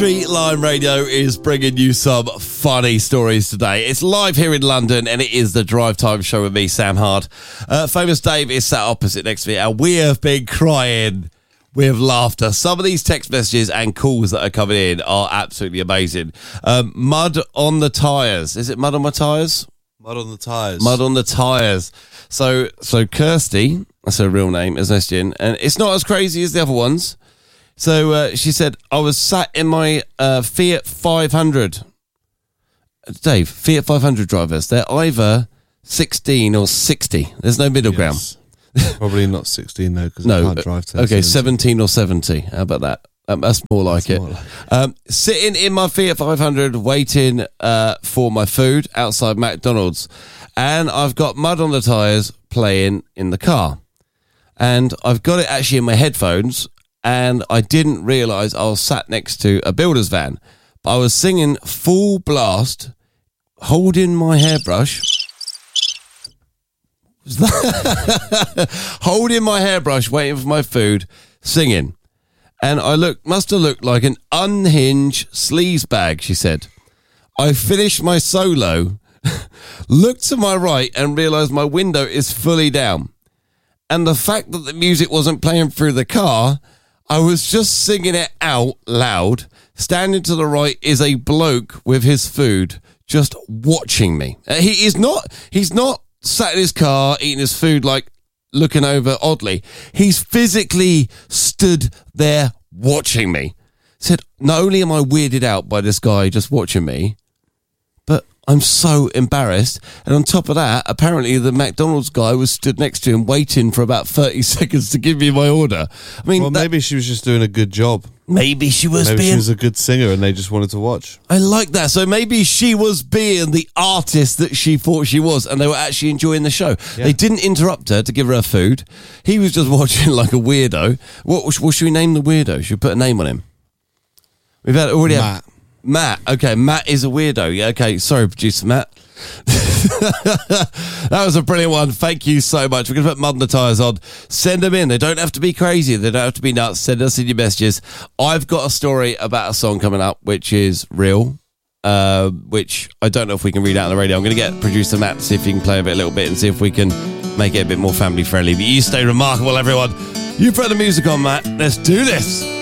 Country Line Radio is bringing you some funny stories today. It's live here in London and it is the Drive Time Show with me, Sam Hard. Famous Dave is sat opposite next to me and we have been crying with laughter. Some of these text messages and calls that are coming in are absolutely amazing. Mud on the tyres. Is it mud on my tyres? Mud on the tyres. Mud on the tyres. So Kirsty, that's her real name, is messaged in, and it's not as crazy as the other ones. So she said, I was sat in my Fiat 500. Dave, Fiat 500 drivers, they're either 16 or 60. There's no middle ground. Probably not 16 though, because I can't drive to. Okay, 17 or 70. How about that? That's more like it. Sitting in my Fiat 500 waiting for my food outside McDonald's, and I've got Mud on the Tyres playing in the car, and I've got it actually in my headphones, and I didn't realise I was sat next to a builder's van, but I was singing full blast, holding my hairbrush. Holding my hairbrush, waiting for my food, singing. And I must have looked like an unhinged sleaze bag, she said. I finished my solo, looked to my right and realised my window is fully down. And the fact that the music wasn't playing through the car, I was just singing it out loud. Standing to the right is a bloke with his food just watching me. He's not sat in his car eating his food, like looking over oddly. He's physically stood there watching me. Said, not only am I weirded out by this guy just watching me, but I'm so embarrassed. And on top of that, apparently the McDonald's guy was stood next to him waiting for about 30 seconds to give me my order. I mean, well, maybe she was just doing a good job. Maybe she was a good singer and they just wanted to watch. I like that. So maybe she was being the artist that she thought she was, and they were actually enjoying the show. Yeah. They didn't interrupt her to give her food. He was just watching like a weirdo. What should we name the weirdo? Should we put a name on him? We've already had Matt. Okay, Matt is a weirdo. Yeah, okay. Sorry, producer Matt. That was a brilliant one. Thank you so much. We're going to put Mud on the Tyres on. Send them in. They don't have to be crazy. They don't have to be nuts. Send us in your messages. I've got a story about a song coming up, which is real, which I don't know if we can read out on the radio. I'm going to get producer Matt to see if he can play a little bit and see if we can make it a bit more family friendly. But you stay remarkable, everyone. You put the music on, Matt. Let's do this.